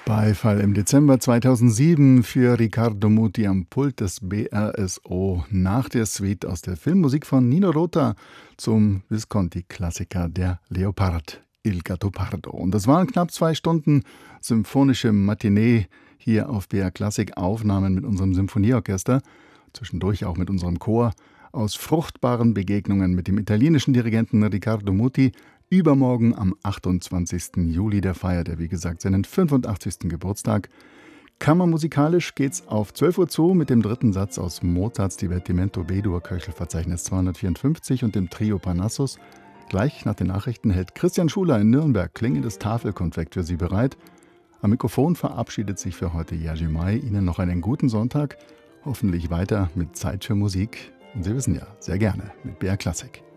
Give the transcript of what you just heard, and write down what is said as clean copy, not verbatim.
Beifall im Dezember 2007 für Riccardo Muti am Pult des BRSO nach der Suite aus der Filmmusik von Nino Rota zum Visconti-Klassiker Der Leopard, Il Gattopardo. Und das waren knapp 2 Stunden symphonische Matinee hier auf BR Klassik, Aufnahmen mit unserem Symphonieorchester, zwischendurch auch mit unserem Chor, aus fruchtbaren Begegnungen mit dem italienischen Dirigenten Riccardo Muti. Übermorgen am 28. Juli, der feiert er, wie gesagt, seinen 85. Geburtstag. Kammermusikalisch geht's auf 12 Uhr zu mit dem 3. Satz aus Mozarts Divertimento B-Dur, Köchelverzeichnis 254 und dem Trio Parnassus. Gleich nach den Nachrichten hält Christian Schuler in Nürnberg klingendes Tafelkonfekt für Sie bereit. Am Mikrofon verabschiedet sich für heute Jerzy May. Ihnen noch einen guten Sonntag, hoffentlich weiter mit Zeit für Musik. Und Sie wissen ja, sehr gerne mit BR Klassik.